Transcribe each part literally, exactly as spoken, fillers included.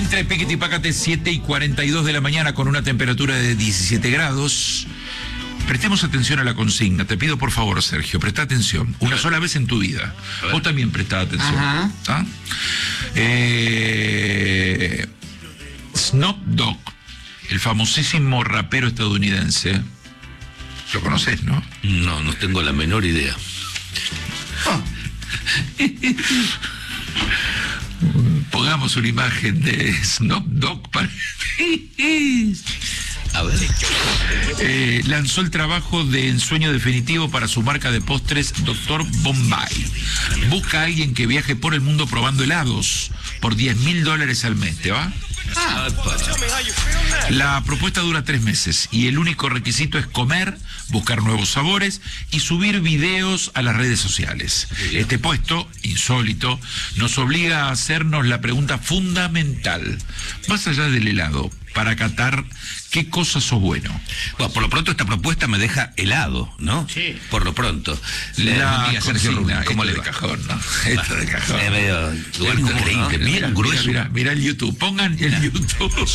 Mitre, Piquete y Pácate, siete y cuarenta y dos de la mañana con una temperatura de diecisiete grados. Prestemos atención a la consigna. Te pido por favor, Sergio, presta atención. Una sola vez en tu vida. Vos también prestá atención. ¿Ah? Eh... Snoop Dogg, el famosísimo rapero estadounidense. ¿Lo conoces, no? No, no tengo la menor idea. Oh. Pongamos una imagen de Snoop Dogg para... A ver. Eh, lanzó el trabajo de ensueño definitivo para su marca de postres doctor Bombay. Busca a alguien que viaje por el mundo probando helados por diez mil dólares al mes. ¿Te va? Ah, la propuesta dura tres meses y el único requisito es comer, buscar nuevos sabores y subir videos a las redes sociales. Este puesto, insólito, nos obliga a hacernos la pregunta fundamental. Más allá del helado, para catar qué cosas sos bueno. Bueno, por lo pronto esta propuesta me deja helado, ¿no? Sí. Por lo pronto. La día, Sergio Rubin, ¿cómo le de va? cajón, ¿no? Esto de cajón. Es medio lugar increíble. Mira, grueso. Mira, mira el YouTube. Pongan el YouTube.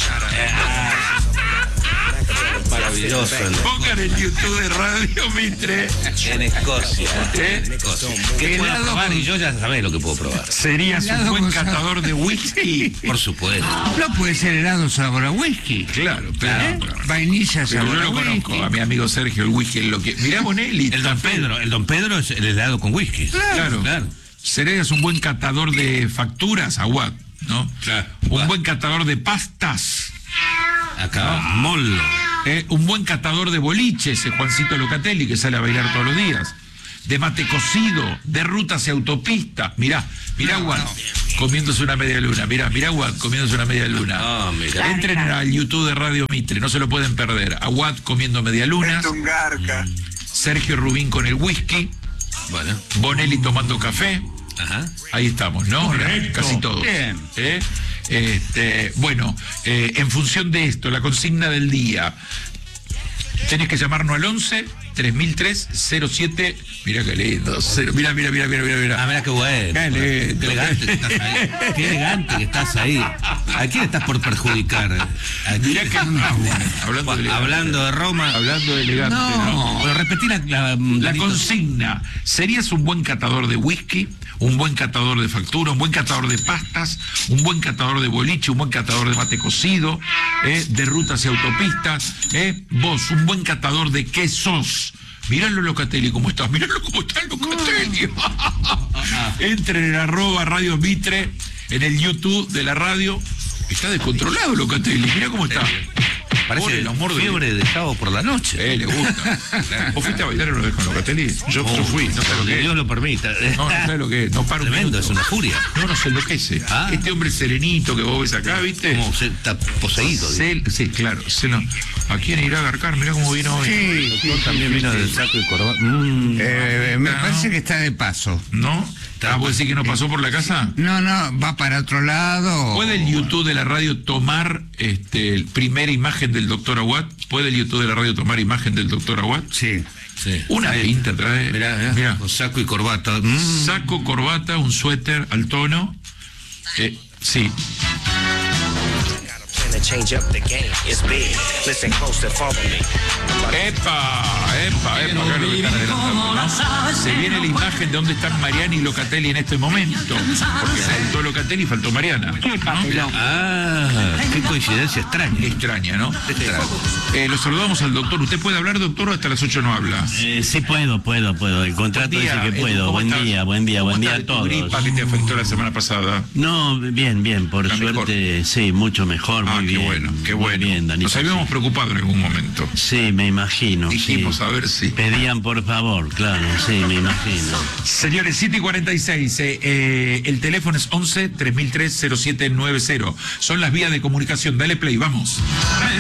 Maravilloso. Pongan el YouTube de Radio Mitre. En Escocia. ¿Eh? En Escocia. ¿Qué puedo probar? con... Y yo ya sabés lo que puedo probar. ¿Serías un buen catador de whisky? Por supuesto. No puede ser helado sabor a whisky. Claro, claro. ¿Eh? claro. Vainilla Pero sabor yo a lo whisky. conozco, a mi amigo Sergio, el whisky es lo que... Mirá Bonelli. El Don Pedro, el Don Pedro es el helado con whisky. Claro, claro. Serías un buen catador de facturas, aguat, ¿no? Claro. Un Va. buen catador de pastas. Acá, mollo. Eh, un buen catador de boliches, ese Juancito Locatelli, que sale a bailar todos los días. De mate cocido, de rutas y autopistas. Mirá, mirá No, Watt no. comiéndose una media luna. Mirá, mirá Watt comiéndose una media luna. Ah, mirá. Entren al YouTube de Radio Mitre, no se lo pueden perder. A Watt comiendo media lunas. Sergio Rubin con el whisky. Bueno. Bonelli tomando café. Ajá. Ahí estamos, ¿no? Correcto. Casi todos. Bien. ¿Eh? Este, bueno, eh, en función de esto, la consigna del día, tenés que llamarnos al once tres mil tres cero siete. Mirá qué lindo. Cero, mirá, mirá, mirá, mirá, mirá. Ah, mirá qué bueno. Qué lindo. Qué elegante que estás ahí. Qué elegante que estás ahí. ¿A quién estás por perjudicar? ¿A quién Mirá estás- que hablando de elegante. Hablando de Roma. Hablando de elegante, ¿no? No. Bueno, repetí la, la, La consigna, ¿serías un buen catador de whisky, un buen catador de factura, un buen catador de pastas, un buen catador de boliche, un buen catador de mate cocido, eh, de rutas y autopistas? Eh? Vos, un buen catador de quesos. Miralo Locatelli cómo estás, miralo cómo está Locatelli. Entren en arroba Radio Mitre, en el YouTube de la radio. Está descontrolado Locatelli, mirá cómo está. Por Parece el amor de fiebre de sábado por la noche. Eh, le gusta. ¿Vos fuiste a bailar una vez con Locatelli? Yo, yo fui, no sé lo que que es. Dios lo permita. No, no sé lo que es, no paro un Tremendo, minuto. es una furia. No, no se enloquece. Ah. Este hombre serenito que vos ves acá, ¿viste? Como se está poseído. Se- sí, claro. Se lo, ¿a quién irá a garcar? Mirá cómo vino hoy. Sí, sí, También vino del saco y corbata. Mm. Eh, me No. parece que está de paso. ¿No? Ah, ¿vos decís que no pasó por la casa? No, no, va para otro lado. ¿Puede el YouTube de la radio tomar este, el primera imagen del doctor Aguat? ¿Puede el YouTube de la radio tomar imagen del doctor Aguat? Sí. Sí. Una Ahí. pinta trae. Mirá, mirá, Mirá. con saco y corbata. Mm. Saco, corbata, un suéter al tono. Eh, sí. Change up the game, it's big. Listen close to follow me. ¡Epa! ¡Epa! ¡Epa! Acá lo que están adelantando, ¿no? Se viene la imagen de dónde están Mariana y Locatelli en este momento. Porque faltó Locatelli y faltó Mariana. ¿No? Ah, qué coincidencia extraña. Extraña, ¿no? Extraña. Eh, lo saludamos al doctor. ¿Usted puede hablar, doctor, o hasta las ocho no habla? Eh, sí puedo, puedo, puedo. El contrato Buen día, dice que eh, puedo. ¿cómo Buen estás? día, buen día, buen ¿Cómo día está a tu todos. gripa que te afectó la semana pasada? No, bien, bien, por Está suerte, sí, mucho mejor, Ah, muy qué bien. bueno, qué muy bueno. bien, Danilo. Nos habíamos preocupado en algún momento. Sí, me imagino. Dijimos, sí. a ver si... Pedían por favor, claro, sí, me imagino. Señores, siete y cuarenta y seis, eh, eh, el teléfono es once tres mil tres cero siete nueve cero. Son las vías de comunicación. Dale play, vamos.